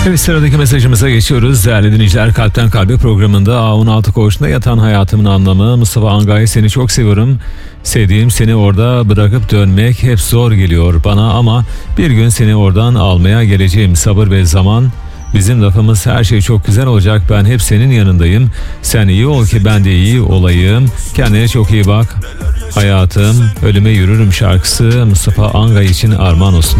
Evet, sıradaki mesajımıza geçiyoruz. Değerli dinleyiciler, Kalpten Kalbe programında A16 koğuşunda yatan hayatımın anlamı. Mustafa Angay, seni çok seviyorum. Sevdiğim, seni orada bırakıp dönmek hep zor geliyor bana ama bir gün seni oradan almaya geleceğim. Sabır ve zaman. Bizim lafımız, her şey çok güzel olacak. Ben hep senin yanındayım. Sen iyi ol ki ben de iyi olayım. Kendine çok iyi bak. Hayatım, ölüme yürürüm şarkısı Mustafa Angay için armağan olsun.